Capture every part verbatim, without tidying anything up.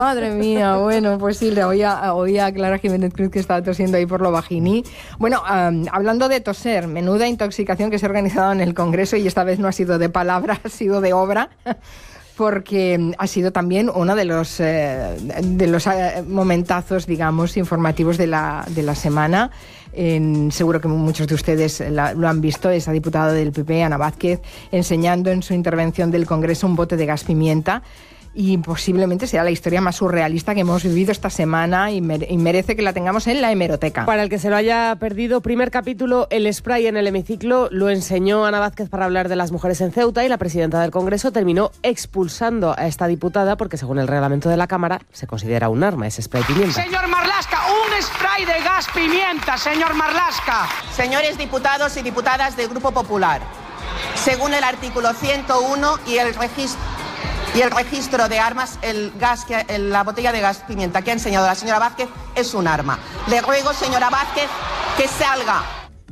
Madre mía, bueno, pues sí, le oía, oía a Clara Jiménez Cruz que estaba tosiendo ahí por lo bajiní. Bueno, um, hablando de toser, menuda intoxicación que se ha organizado en el Congreso, y esta vez no ha sido de palabra, ha sido de obra, porque ha sido también uno de los, eh, de los eh, momentazos, digamos, informativos de la, de la semana. En, seguro que muchos de ustedes la, lo han visto, esa diputada del P P, Ana Vázquez, enseñando en su intervención del Congreso un bote de gas pimienta. Y posiblemente sea la historia más surrealista que hemos vivido esta semana y, mere- y merece que la tengamos en la hemeroteca. Para el que se lo haya perdido, primer capítulo, el spray en el hemiciclo, lo enseñó Ana Vázquez para hablar de las mujeres en Ceuta, y la presidenta del Congreso terminó expulsando a esta diputada porque, según el reglamento de la Cámara, se considera un arma ese spray pimienta. Señor Marlaska, un spray de gas pimienta, señor Marlaska. Señores diputados y diputadas del Grupo Popular, según el artículo ciento uno y el registro Y el registro de armas, el gas que, el, la botella de gas pimienta que ha enseñado la señora Vázquez es un arma. Le ruego, señora Vázquez, que salga.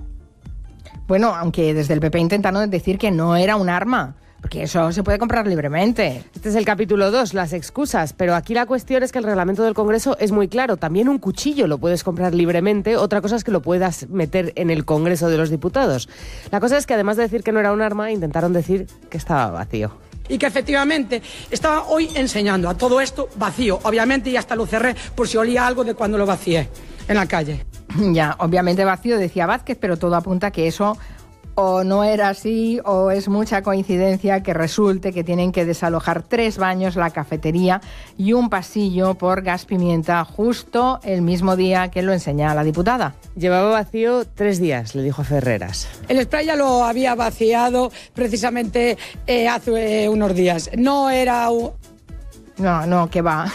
Bueno, aunque desde el P P intentaron decir que no era un arma, porque eso se puede comprar libremente. Este es el capítulo dos, las excusas, pero aquí la cuestión es que el reglamento del Congreso es muy claro. También un cuchillo lo puedes comprar libremente, otra cosa es que lo puedas meter en el Congreso de los Diputados. La cosa es que, además de decir que no era un arma, intentaron decir que estaba vacío. Y que efectivamente estaba hoy enseñando a todo esto vacío. Obviamente, y hasta lo cerré por si olía algo de cuando lo vacié en la calle. Ya, obviamente vacío, decía Vázquez, pero todo apunta a que eso o no era así, o es mucha coincidencia que resulte que tienen que desalojar tres baños, la cafetería y un pasillo por gas pimienta justo el mismo día que lo enseña la diputada. Llevaba vacío tres días, le dijo a Ferreras. El spray ya lo había vaciado precisamente eh, hace eh, unos días. No era un... No, no, que va.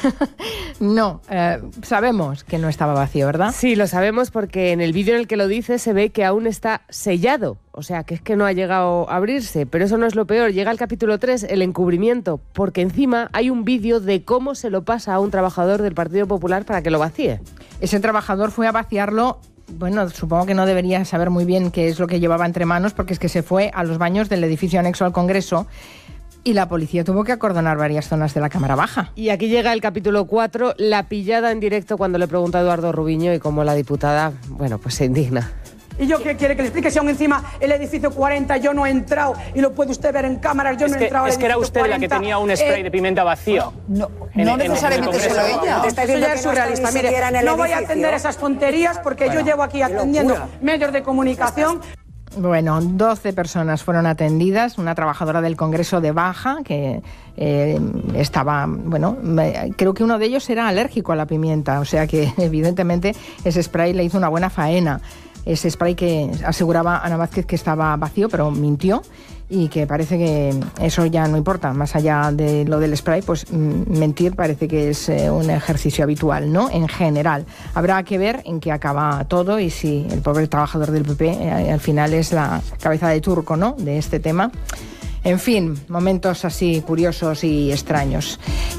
No, eh, sabemos que no estaba vacío, ¿verdad? Sí, lo sabemos porque en el vídeo en el que lo dice se ve que aún está sellado. O sea, que es que no ha llegado a abrirse. Pero eso no es lo peor. Llega el capítulo tres, el encubrimiento, porque encima hay un vídeo de cómo se lo pasa a un trabajador del Partido Popular para que lo vacíe. Ese trabajador fue a vaciarlo. Bueno, supongo que no debería saber muy bien qué es lo que llevaba entre manos, porque es que se fue a los baños del edificio anexo al Congreso. Y la policía tuvo que acordonar varias zonas de la Cámara Baja. Y aquí llega el capítulo cuatro, la pillada en directo cuando le pregunta a Eduardo Rubiño y cómo la diputada, bueno, pues se indigna. ¿Y yo qué quiere que le explique? Si aún encima el edificio cuarenta yo no he entrado, y lo puede usted ver en cámaras, yo es no he que, entrado al Es que era edificio usted cuarenta, la que tenía un spray eh, de pimienta vacío. No, en, no en, necesariamente en solo ella. Te está Eso ya es surrealista. Mire, no voy a atender esas tonterías porque bueno, yo llevo aquí atendiendo medios de comunicación. Bueno, doce personas fueron atendidas, una trabajadora del Congreso de Baja que eh, estaba, bueno, me, creo que uno de ellos era alérgico a la pimienta, o sea que evidentemente ese spray le hizo una buena faena. Ese spray que aseguraba Ana Vázquez que estaba vacío, pero mintió, y que parece que eso ya no importa. Más allá de lo del spray, pues mentir parece que es eh, un ejercicio habitual, ¿no? En general. Habrá que ver en qué acaba todo y si el pobre trabajador del P P eh, al final es la cabeza de turco, ¿no?, de este tema. En fin, momentos así curiosos y extraños.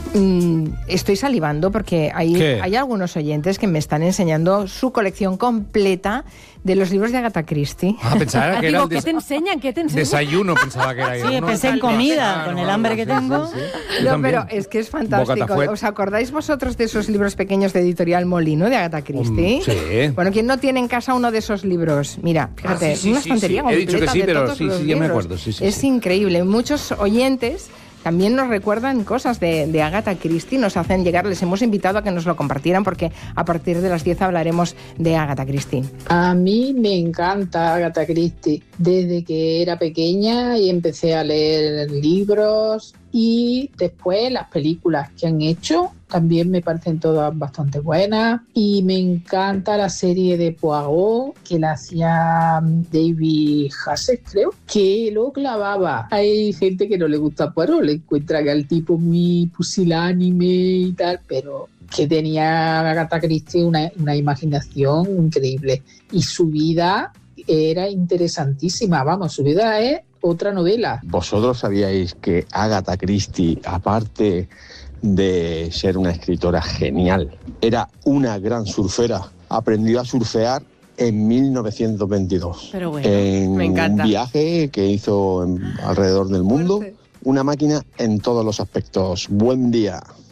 Mm, estoy salivando porque hay, hay algunos oyentes que me están enseñando su colección completa de los libros de Agatha Christie. Ah, pensaba que era el ¿qué te enseñan? ¿Qué te enseñan? desayuno, pensaba que era. Sí, ¿no? pensé en comida, Ah, con no, el no, hambre no, que sí, tengo. sí, sí. Yo No, también. pero es que es fantástico. Bocata ¿Os acordáis vosotros de esos libros pequeños de Editorial Molino, de Agatha Christie? Um, sí. Bueno, ¿quién no tiene en casa uno de esos libros? Mira, fíjate, Ah, sí, sí, una sí, estantería sí. He dicho que completa sí, de pero todos sí, los sí, ya me libros. acuerdo, sí, sí, es sí. increíble. Muchos oyentes también nos recuerdan cosas de, de Agatha Christie, nos hacen llegar, les hemos invitado a que nos lo compartieran porque a partir de las diez hablaremos de Agatha Christie. A mí me encanta Agatha Christie desde que era pequeña y empecé a leer libros, y después las películas que han hecho también me parecen todas bastante buenas, y me encanta la serie de Poirot que la hacía David Hasses, creo, que lo clavaba. Hay gente que no le gusta Poirot, le encuentra que el tipo muy pusilánime y tal, pero que tenía Agatha Christie una, una imaginación increíble, y su vida era interesantísima, vamos, su vida es otra novela. ¿Vosotros sabíais que Agatha Christie, aparte de ser una escritora genial, era una gran surfera? Aprendió a surfear en mil novecientos veintidós. Pero bueno, en me encanta. un viaje que hizo en, alrededor del mundo. Una máquina en todos los aspectos. Buen día.